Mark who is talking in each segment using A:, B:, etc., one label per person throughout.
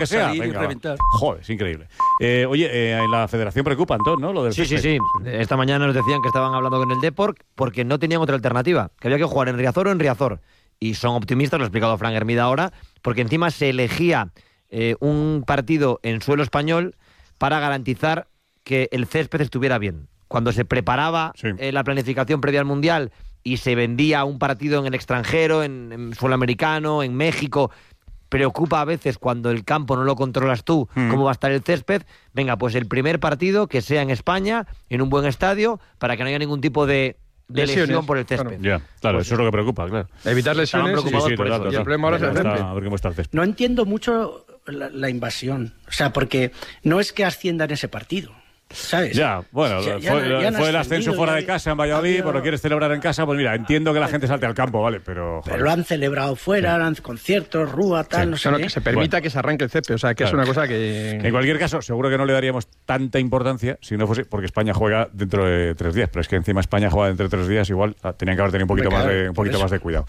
A: que sea,
B: salir
A: venga,
B: y reventar.
A: Joder, es increíble. Oye, en la Federación preocupa, Antón, ¿no? Lo del
C: Sí. Esta mañana nos decían que estaban hablando con el Depor porque no tenían otra alternativa, que había que jugar en Riazor o en Riazor. Y son optimistas, lo ha explicado Fran Hermida ahora, porque encima se elegía un partido en suelo español para garantizar que el césped estuviera bien. Cuando se preparaba la planificación previa al Mundial y se vendía un partido en el extranjero, en suelo americano, en México, preocupa a veces cuando el campo no lo controlas tú, cómo va a estar el césped. Venga, pues el primer partido que sea en España, en un buen estadio, para que no haya ningún tipo de lesión por el césped.
A: Claro, pues eso es lo que preocupa, claro.
D: Evitar lesiones.
C: Y el
D: problema ahora es el césped.
A: A ver cómo está el césped.
B: No entiendo mucho la invasión. O sea, porque no es que ascienda en ese partido, ¿sabes?
A: Ya, bueno, fue el ascenso fuera de casa en Valladolid, pues lo quieres celebrar en casa, pues mira, entiendo que la gente salte al campo, ¿vale? Pero
B: lo han celebrado fuera, han conciertos, rúa, tal, no sé qué.
D: Que se permita que se arranque el césped, o sea, que es una cosa que...
A: En cualquier caso, seguro que no le daríamos tanta importancia si no fuese porque España juega dentro de 3 días, pero es que encima España juega dentro de 3 días, igual tenían que haber tenido un poquito más de cuidado.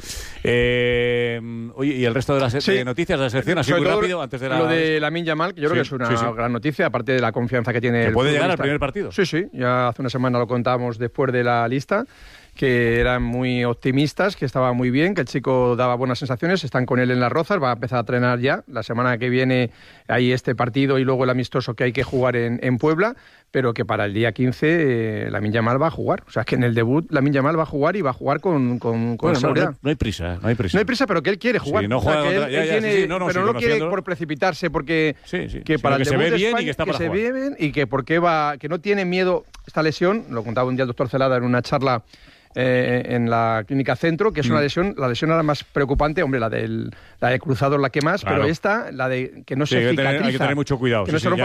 A: Oye, ¿y el resto de las noticias de la selección? Así muy rápido, antes de
D: lo de Lamine Yamal, que yo creo que es una gran noticia, aparte de la confianza que tiene el
A: puede
D: futbolista.
A: llegar al primer partido.
D: Sí, ya hace una semana lo contábamos después de la lista, que eran muy optimistas, que estaba muy bien, que el chico daba buenas sensaciones, están con él en las Rozas, va a empezar a entrenar ya, la semana que viene hay este partido y luego el amistoso que hay que jugar en Puebla, pero que para el día 15 Lamine Yamal va a jugar, o sea, que en el debut Lamine Yamal va a jugar y va a jugar con seguridad.
A: No hay prisa,
D: No hay prisa, pero que él quiere jugar.
A: Sí, no juega
D: pero no lo quiere por precipitarse, porque que para el
A: que
D: debut
A: se ve bien
D: España,
A: y que está para jugar.
D: Se ve bien y que que no tiene miedo esta lesión, lo contaba un día el doctor Celada en una charla en la Clínica Centro, que es una lesión, la lesión ahora más preocupante, hombre, la del cruzado es la que más, claro. Pero esta, la de que no se cicatriza.
A: Hay que tener mucho cuidado.
D: Que no se rompa,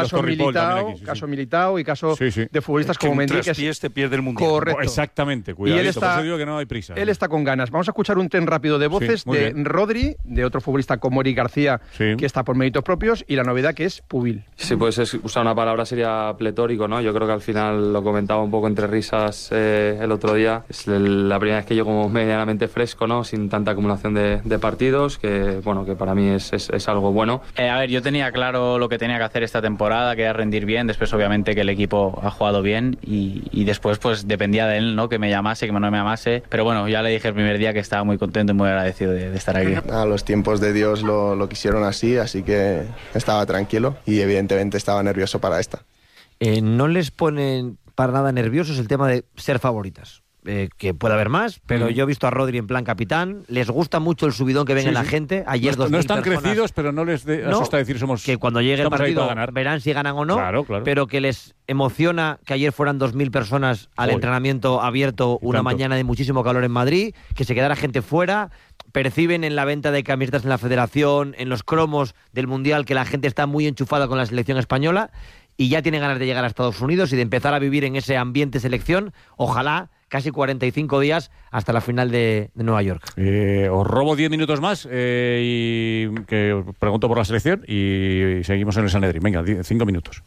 D: caso Militao y caso de futbolistas como Mendy, que
B: pies te pierde el Mundial.
D: Correcto.
A: Exactamente, cuidado. Por eso digo que no hay prisa.
D: Él está con ganas. Vamos a escuchar un tren rápido de voces de Rodri, de otro futbolista como Eric García, que está por méritos propios, y la novedad que es Pubil.
E: Sí, pues usar una palabra sería pletórico, ¿no? Yo creo que al final lo comentaba un poco entre risas el otro día. Es la primera vez que llego como medianamente fresco, ¿no? Sin tanta acumulación de partidos, que bueno, que para mí es algo bueno.
F: A ver, yo tenía claro lo que tenía que hacer esta temporada, que era rendir bien. Después, obviamente, que el equipo ha jugado bien y después, pues dependía de él, ¿no? Que me llamase, que no me llamase. Pero bueno, ya le dije el primer día que estaba muy contento y muy agradecido de estar aquí.
G: A los tiempos de Dios lo quisieron así que estaba tranquilo y evidentemente estaba nervioso para esta.
C: ¿No les ponen para nada nerviosos el tema de ser favoritas? Que puede haber más, pero yo he visto a Rodri en plan capitán, les gusta mucho el subidón que ven en la gente. Ayer
A: no están crecidos, pero no les asusta decir somos...
C: Que cuando llegue el partido verán si ganan o no, claro. Pero que les emociona que ayer fueran 2.000 personas al entrenamiento abierto una mañana de muchísimo calor en Madrid, que se quedara gente fuera. Perciben en la venta de camisetas en la federación, en los cromos del Mundial, que la gente está muy enchufada con la selección española y ya tiene ganas de llegar a Estados Unidos y de empezar a vivir en ese ambiente selección. Ojalá casi 45 días hasta la final de Nueva York.
A: Os robo 10 minutos más y que os pregunto por la selección y seguimos en el Sanedrín. Venga, 5 minutos.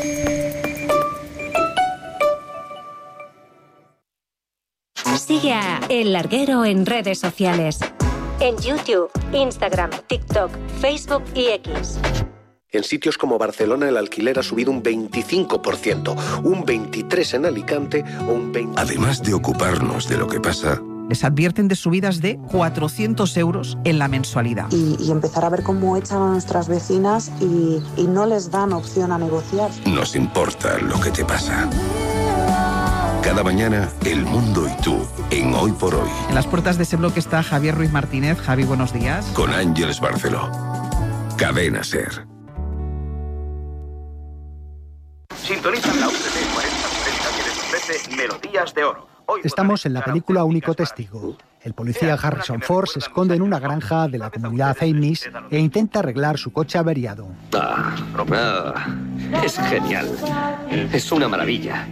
H: Sigue a El Larguero en redes sociales. En YouTube, Instagram, TikTok, Facebook y X.
I: En sitios como Barcelona el alquiler ha subido un 25%, un 23% en Alicante o un 20%.
J: Además de ocuparnos de lo que pasa,
K: les advierten de subidas de 400 euros en la mensualidad.
L: Y empezar a ver cómo echan a nuestras vecinas y no les dan opción a negociar.
J: Nos importa lo que te pasa. Cada mañana, El Mundo y tú, en Hoy por Hoy.
K: En las puertas de ese bloque está Javier Ruiz Martínez. Javi, buenos días.
J: Con Ángeles Barceló. Cadena SER.
M: Sintonizan la UTC 4040 que les ofrece Melodías de Oro.
N: Estamos en la película Único Testigo. El policía Harrison Ford se esconde en una granja de la comunidad Amish e intenta arreglar su coche averiado.
O: Es genial. Es una maravilla.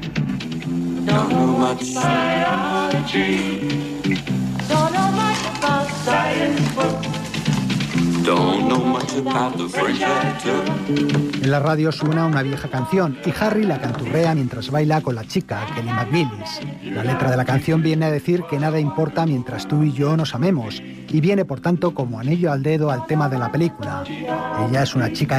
N: En la radio suena una vieja canción y Harry la canturrea mientras baila con la chica, Kelly McGillis. La letra de la canción viene a decir que nada importa mientras tú y yo nos amemos y viene, por tanto, como anillo al dedo al tema de la película. Ella es una chica